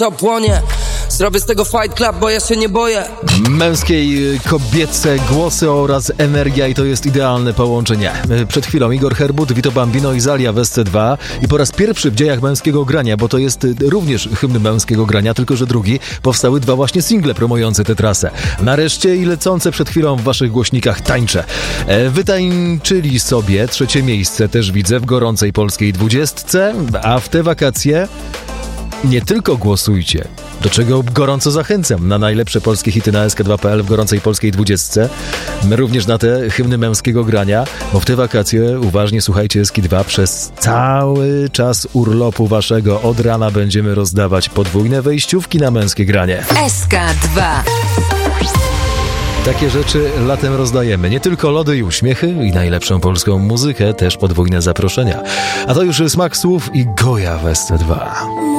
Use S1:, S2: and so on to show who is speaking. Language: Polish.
S1: To płonie, zrobię z tego fight club, bo ja się nie boję.
S2: Męskie i kobiece głosy oraz energia i to jest idealne połączenie. Przed chwilą Igor Herbut, Vito Bambino i Zalia w SC2 i po raz pierwszy w dziejach męskiego grania, bo to jest również hymn męskiego grania, tylko że drugi, powstały dwa właśnie single promujące tę trasę. Nareszcie i lecące przed chwilą w waszych głośnikach tańcze. Wytańczyli sobie trzecie miejsce, też widzę, w gorącej polskiej 20, a w te wakacje nie tylko głosujcie, do czego gorąco zachęcam, na najlepsze polskie hity na sk2.pl w gorącej polskiej 20. My również na te hymny męskiego grania, bo w te wakacje uważnie słuchajcie SK2 przez cały czas urlopu waszego. Od rana będziemy rozdawać podwójne wejściówki na męskie granie.
S3: SK2.
S2: Takie rzeczy latem rozdajemy. Nie tylko lody i uśmiechy i najlepszą polską muzykę, też podwójne zaproszenia. A to już smak słów i Goja w SC2.